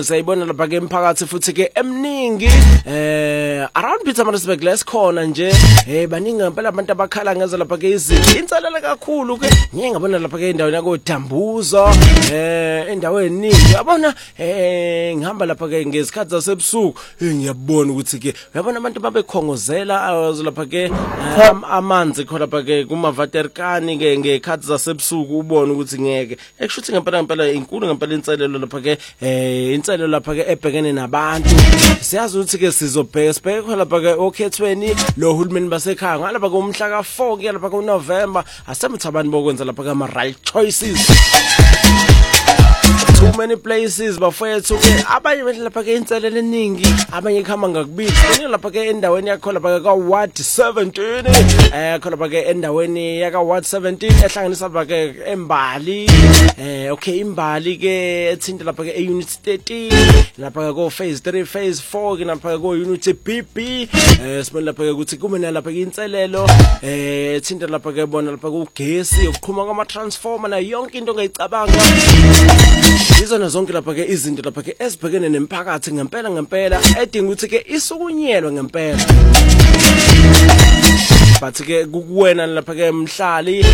sayibona lapha ke emphakathi futhi ke emningi around Pietermaritzburg lesikhona nje baningi ngempela abantu abakhala ngeze lapha ke izinto insalela kakhulu ke ngeke ngabona lapha ke indawo yakoDambuza endaweni eningi yabona ngihamba lapha ke ngesikhathi zasebusuku ngiyabona ukuthi ke uyabona abantu babekhongozela lapha ke amanzi khona lapha ke kumavaterkani ke ngekhathi zasebusuku ubone ukuthi ngeke ekushuthi ngempela inkulu ngempela inselelo lapha ke inselelo lapha ke ebhekene nabantu siyazi ukuthi ke sizobheka sibheke khona lapha ke okhethweni lo hulumeni basekhaya ngalapha kumhla ka4 ke lapha kuNovember asemthi abantu bokwenza lapha ke ama right choices. Too many places bafethu ke abanye lapha ke inselelo eningi abanye khama ngakubili khona lapha ke endaweni yakho lapha ka Ward 17 khona lapha ke endaweni yaka Ward 17 ehlanganisa lapha ke eMbali okay imbali ke ethinta lapha ke unit 13 lapha ko phase 3 phase 4 ke lapha ko unit BB sibona lapha ke ukuthi kumena lapha ke inselelo ethinta lapha ke bona lapha ku gesi yokuqhuma kwama transformer na yonke into ongayicabanga izona zonke lapha ke izinto lapha ke esibhekene nemphakathi ngempela edinga ukuthi ke isukunyelwe ngempela but ke kuwena lapha ke mhlali